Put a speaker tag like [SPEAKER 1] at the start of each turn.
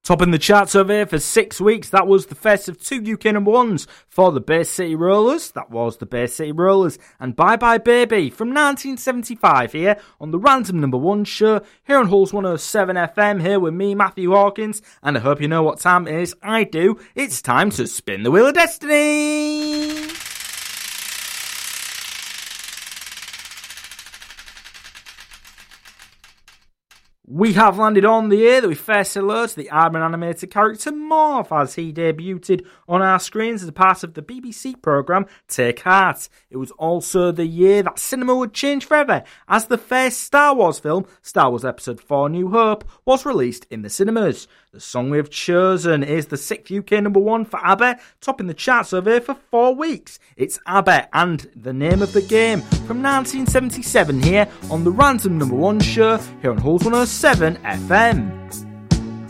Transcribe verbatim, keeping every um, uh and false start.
[SPEAKER 1] Topping the charts over here for six weeks, that was the first of two U K number ones for the Bay City Rollers. That was the Bay City Rollers and Bye Bye Baby from nineteen seventy-five here on the Random Number One show here on Hulls one oh seven F M, here with me, Matthew Hawkins, and I hope you know what time it is. I do. It's time to spin the Wheel of Destiny. We have landed on the year that we first said hello to the Aardman animated character Morph as he debuted on our screens as a part of the B B C programme Take Heart. It was also the year that cinema would change forever as the first Star Wars film, Star Wars Episode four New Hope, was released in the cinemas. The song we've chosen is the sixth U K number one for ABBA, topping the charts over here for four weeks. It's ABBA and The Name of the Game from nineteen seventy-seven here on the Random Number One show here on Hulls one oh seven F M.